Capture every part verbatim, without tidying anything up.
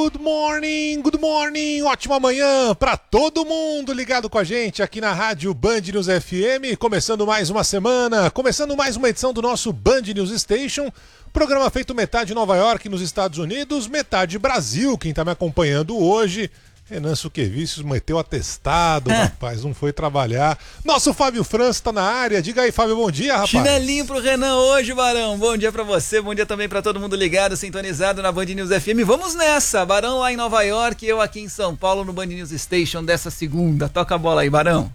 Good morning, good morning, ótima manhã para todo mundo ligado com a gente aqui na Rádio Band News F M, começando mais uma semana, começando mais uma edição do nosso Band News Station, programa feito metade Nova York nos Estados Unidos, metade Brasil, quem tá me acompanhando hoje, Renan Suquevicius meteu atestado, rapaz, não foi trabalhar. Nosso Fábio França tá na área, diga aí, Fábio, bom dia, rapaz. Chinelinho pro Renan hoje, Barão, bom dia pra você, bom dia também pra todo mundo ligado, sintonizado na Band News F M. Vamos nessa, Barão lá em Nova York e eu aqui em São Paulo no Band News Station dessa segunda. Toca a bola aí, Barão.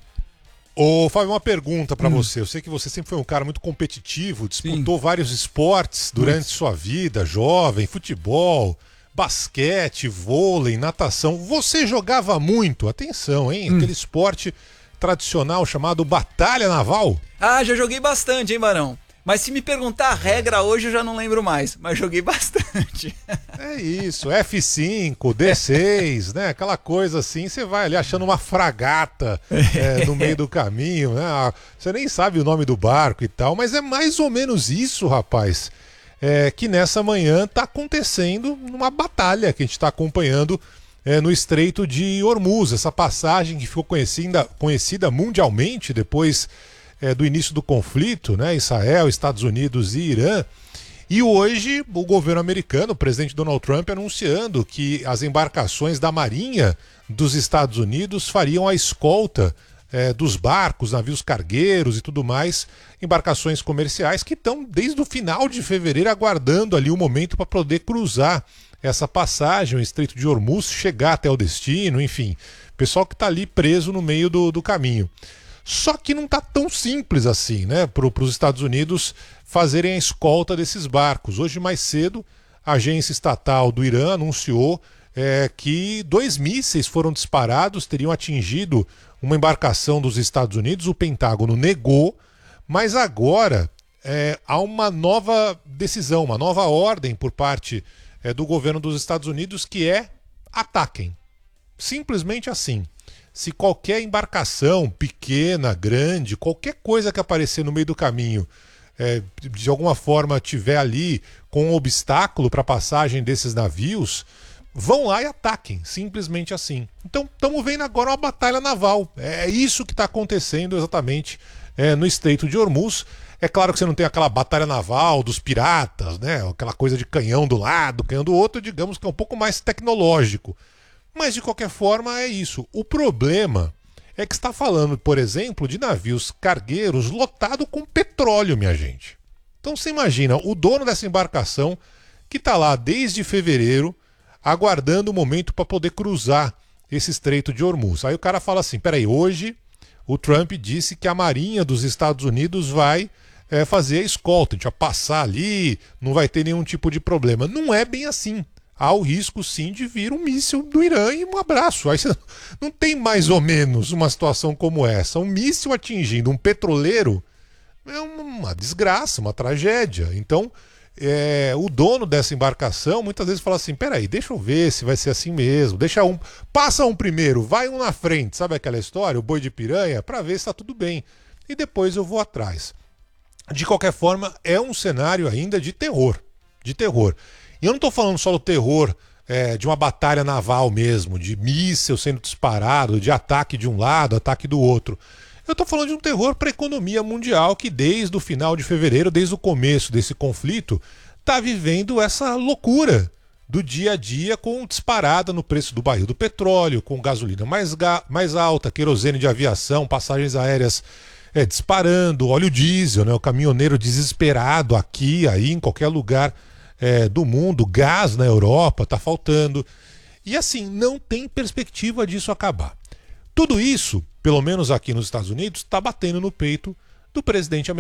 Ô, Fábio, uma pergunta pra hum. você. Eu sei que você sempre foi um cara muito competitivo, disputou Sim. vários esportes durante Muito. sua vida, jovem, futebol, basquete, vôlei, natação. Você jogava muito, atenção, hein? Hum. Aquele esporte tradicional chamado batalha naval. Ah, já joguei bastante, hein, Barão? Mas se me perguntar a regra hoje eu já não lembro mais, mas joguei bastante. É isso, F cinco, D seis, né? Aquela coisa assim, você vai ali achando uma fragata é, no meio do caminho, né? Você nem sabe o nome do barco e tal, mas é mais ou menos isso, rapaz, é, que nessa manhã tá acontecendo numa batalha que a gente está acompanhando é, no Estreito de Hormuz, essa passagem que ficou conhecida, conhecida mundialmente depois É, do início do conflito, né? Israel, Estados Unidos e Irã. E hoje o governo americano, o presidente Donald Trump, anunciando que as embarcações da Marinha dos Estados Unidos fariam a escolta é, dos barcos, navios cargueiros e tudo mais, embarcações comerciais que estão desde o final de fevereiro aguardando ali o momento para poder cruzar essa passagem, o Estreito de Hormuz, chegar até o destino, enfim, pessoal que está ali preso no meio do, do caminho. Só que não está tão simples assim, né, para os Estados Unidos fazerem a escolta desses barcos. Hoje, mais cedo, a agência estatal do Irã anunciou é, que dois mísseis foram disparados, teriam atingido uma embarcação dos Estados Unidos. O Pentágono negou, mas agora é, há uma nova decisão, uma nova ordem por parte é, do governo dos Estados Unidos, que é ataquem. Simplesmente assim. Se qualquer embarcação, pequena, grande, qualquer coisa que aparecer no meio do caminho, é, de alguma forma tiver ali com um obstáculo para a passagem desses navios, vão lá e ataquem, simplesmente assim. Então estamos vendo agora uma batalha naval. É isso que está acontecendo exatamente é, no Estreito de Hormuz. É claro que você não tem aquela batalha naval dos piratas, né? Aquela coisa de canhão do lado, canhão do outro, digamos que é um pouco mais tecnológico. Mas, de qualquer forma, é isso. O problema é que está falando, por exemplo, de navios cargueiros lotados com petróleo, minha gente. Então, você imagina, o dono dessa embarcação, que está lá desde fevereiro, aguardando o momento para poder cruzar esse Estreito de Hormuz. Aí o cara fala assim, peraí, hoje o Trump disse que a Marinha dos Estados Unidos vai é, fazer a escolta, a gente vai passar ali, não vai ter nenhum tipo de problema. Não é bem assim. Há o risco, sim, de vir um míssil do Irã e um abraço. Aí você não tem mais ou menos uma situação como essa. Um míssil atingindo um petroleiro é uma desgraça, uma tragédia. Então, é, o dono dessa embarcação muitas vezes fala assim, peraí, deixa eu ver se vai ser assim mesmo. Deixa um, passa um primeiro, vai um na frente. Sabe aquela história, o boi de piranha? Para ver se está tudo bem. E depois eu vou atrás. De qualquer forma, é um cenário ainda de terror. De terror. E eu não estou falando só do terror é, de uma batalha naval mesmo, de míssil sendo disparado, de ataque de um lado, ataque do outro. Eu estou falando de um terror para a economia mundial que desde o final de fevereiro, desde o começo desse conflito, está vivendo essa loucura do dia a dia com disparada no preço do barril do petróleo, com gasolina mais, ga mais alta, querosene de aviação, passagens aéreas é, disparando, óleo diesel, né, o caminhoneiro desesperado aqui, aí, em qualquer lugar É, do mundo, gás na Europa está faltando, e assim, não tem perspectiva disso acabar. Tudo isso, pelo menos aqui nos Estados Unidos, está batendo no peito do presidente americano.